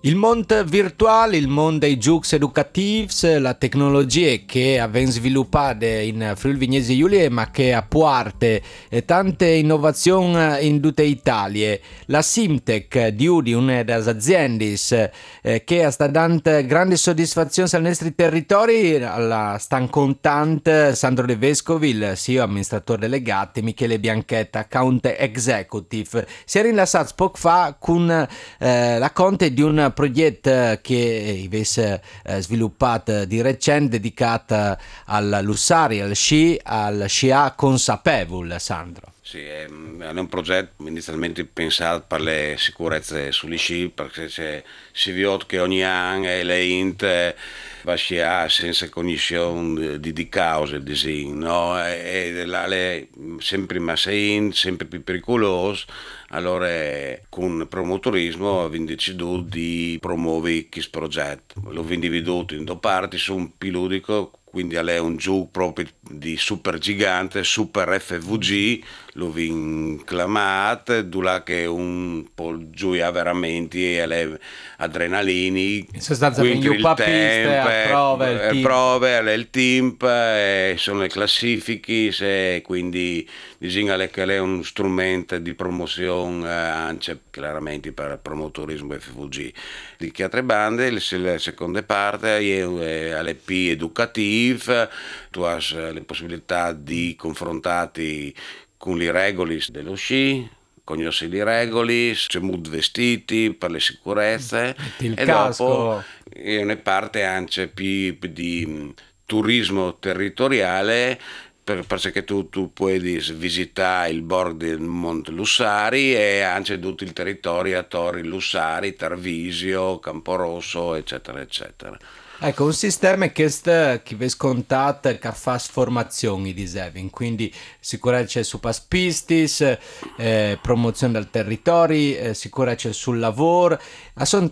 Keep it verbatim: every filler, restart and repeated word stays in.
Il mondo virtuale, il mondo dei giochi educativi, la tecnologia che abbiamo sviluppato in Friuli Vignesi Giulia, ma che a parte tante innovazioni in tutta Italia. La Simtech di Udi, una delle aziende eh, che sta dando grandi soddisfazioni ai nostri territori, la stanno contando Sandro De Vescovi, il C E O amministratore delegato, Michele Bianchetta, account executive. Si è rilassato poco fa con eh, la conte di un progetto che avesse eh, sviluppato di recente dedicato al Lussari, al sci, al scia consapevole, Sandro. Sì, è, è un progetto inizialmente pensato per le sicurezze sugli sci, perché c'è, si vede che ogni anno le int va sciare senza cognizione di, di cause, di no? E, e la, le, sempre messa in, sempre più pericoloso. Allora con il promotorismo abbiamo deciso di promuovere questo progetto. L'ho individuato in due parti, su un piludico, quindi è un gioco proprio di super gigante, super F V G, lo vinclamato, dove che un po' gioia veramente e le adrenalini, In sostanza, quindi quindi il un piste a prove, il tempo, team. prove, il team, e sono le classifiche, e quindi bisogna che è un strumento di promozione anche chiaramente per il promotorismo F V G. Di che altre bande, la seconda parte è l'E P educative, tu hai le possibilità di confrontarti con le regole dello sci, conosci le regole, c'è mood vestiti per le sicurezze Metti il e dopo casco. è una parte anche più di mh, turismo territoriale per, perché tu, tu puoi visitare il bordo del Monte Lussari e anche tutto il territorio a Torri Lussari, Tarvisio, Camporosso, eccetera, eccetera. Ecco, un sistema che, sta, che vi scontate che fa formazioni di Sevin, quindi sicurezza su paspistis, eh, promozione del territorio, eh, sicurezza sul lavoro, sono